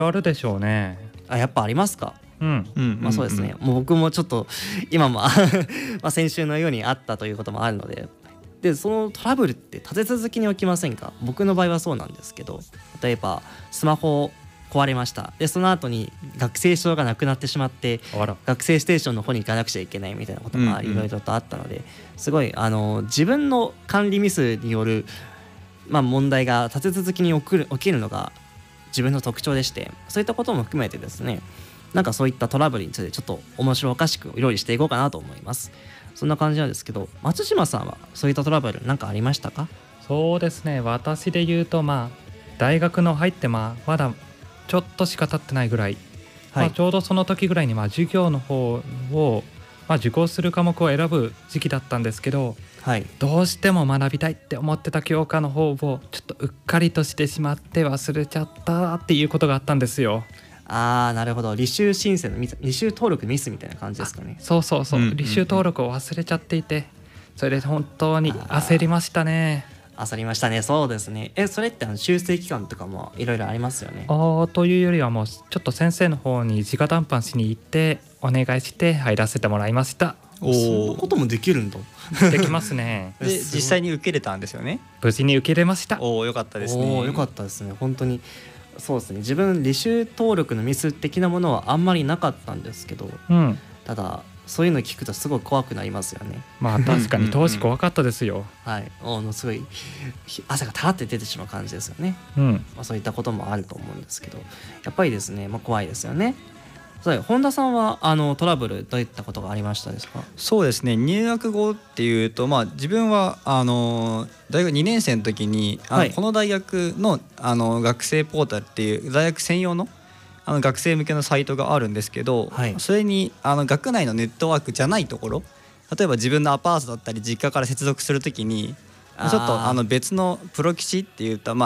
あるでしょうね。 やっぱありますか？そうですね、もう僕もちょっと今も先週のようにあったということもあるので、そのトラブルって立て続けに起きませんか？僕の場合はそうなんですけど、例えばスマホ壊れました。でその後に学生証がなくなってしまって、学生ステーションの方に行かなくちゃいけないみたいなことがいろいろとあったので、すごい自分の管理ミスによる、問題が立て続けに起きるのが自分の特徴でして、そういったことも含めてですね、なんかそういったトラブルについてちょっと面白おかしく料理していこうかなと思います。そんな感じなんですけど、松島さんはそういったトラブル何かありましたか？ そうですね、私で言うと大学の入ってまだちょっとしか経ってないぐらい、ちょうどその時ぐらいに授業の方を受講する科目を選ぶ時期だったんですけど、どうしても学びたいって思ってた教科の方をちょっとうっかりとしてしまって忘れちゃったっていうことがあったんですよ。 なるほど。履修申請の履修登録ミスみたいな感じですかね。 そう、履修登録を忘れちゃっていて、それで本当に焦りましたね。 そうですね。それって修正期間とかもいろいろありますよね。 というよりはもうちょっと先生の方に直談判しに行ってお願いして入らせてもらいました。 そんなこともできるんだ。 できますね。 で実際に受けれたんですよね。 無事に受けれました。 よかったですね。 よかったですね。本当にそうですね。自分履修登録のミス的なものはあんまりなかったんですけど、ただそういうの聞くとすごい怖くなりますよね。 確かに当時怖かったですよ。 すごい汗がたらって出てしまう感じですよね。そういったこともあると思うんですけど、やっぱりですね、怖いですよね。本田さんはトラブルどういったことがありましたですか？ そうですね、入学後っていうと、自分は大学2年生の時にこの大学の学生ポータルっていう大学専用の学生向けのサイトがあるんですけど、それに学内のネットワークじゃないところ、例えば自分のアパートだったり実家から接続する時にちょっと別のプロキシっていった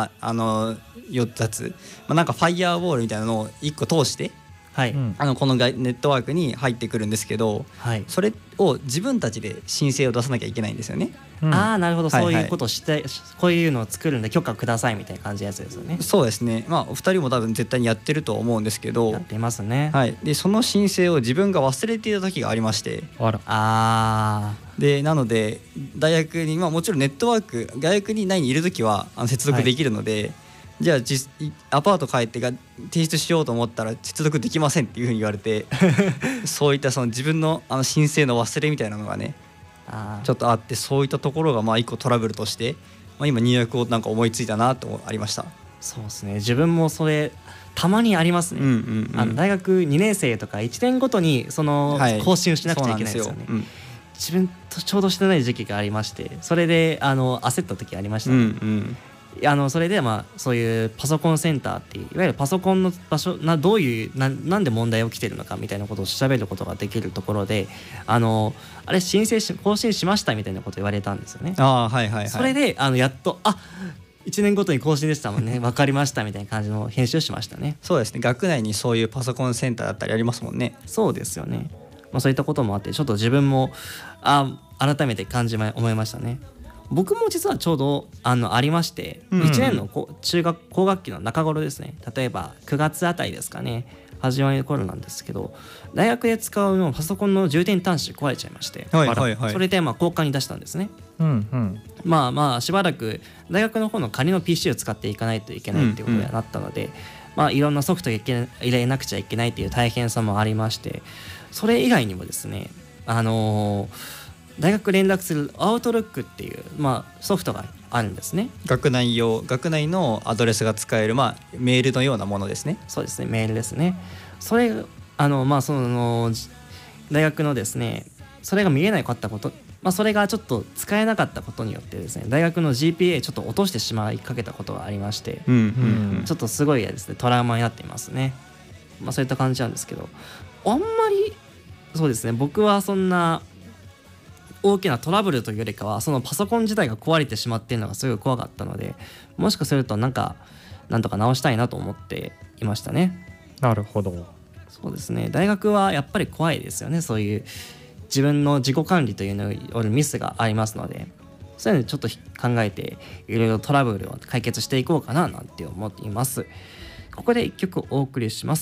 4つ、なんかファイヤーウォールみたいなのを1個通してこのネットワークに入ってくるんですけど、それを自分たちで申請を出さなきゃいけないんですよね。 なるほど、そういうことをして、こういうのを作るんで許可くださいみたいな感じのやつですよね。 そうですね。お二人も多分絶対にやってると思うんですけど、 やってますね。 でその申請を自分が忘れていた時がありまして、でなので大学にもちろんネットワーク大学に内にいる時は接続できるので、じゃあアパート帰って提出しようと思ったら接続できませんっていうふうに言われてそういった自分の申請の忘れみたいなのがねちょっとあって、そういったところが一個トラブルとして、今入学をなんか思いついたなとありました。 そうですね、自分もそれたまにありますね。大学2年生とか1年ごとにその更新をしなくちゃいけないんですよね。自分とちょうどしてない時期がありまして、それで焦った時ありましたね。それでそういうパソコンセンターっていう、いわゆるパソコンの場所どういうなんで問題起きてるのかみたいなことを調べることができるところで、あれ更新しましたみたいなことを言われたんですよね。それでやっと1年ごとに更新でしたもんね、分かりましたみたいな感じの編集をしましたね。 そうですね、学内にそういうパソコンセンターだったりありますもんね。 そうですよね。そういったこともあって、ちょっと自分も改めて思いましたね。僕も実はちょうどありまして、1年の中学高学期の中頃ですね、例えば9月あたりですかね、始まりの頃なんですけど、大学で使うパソコンの充電端子壊れちゃいまして、それで交換に出したんですね。しばらく大学の方の仮の PC を使っていかないといけないっていうことになったので、いろんなソフトを入れなくちゃいけないっていう大変さもありまして、それ以外にもですね、大学連絡するアウトルックっていう、ソフトがあるんですね。 学内のアドレスが使える、メールのようなものですね。 そうですね、メールですね。それその大学のですね、それが見えなかったこと、それがちょっと使えなかったことによってですね、大学の GPA ちょっと落としてしまいかけたことがありまして、ちょっとすごいですね、トラウマになっていますね。そういった感じなんですけど、あんまりそうですね、僕はそんな大きなトラブルというよりかは、そのパソコン自体が壊れてしまっているのがすごい怖かったので、もしかするとなんとか直したいなと思っていましたね。 なるほど。 そうですね、大学はやっぱり怖いですよね。そういう自分の自己管理というのによるミスがありますので、そういうのちょっと考えていろいろトラブルを解決していこうかななんて思っています。 ここで1曲お送りします。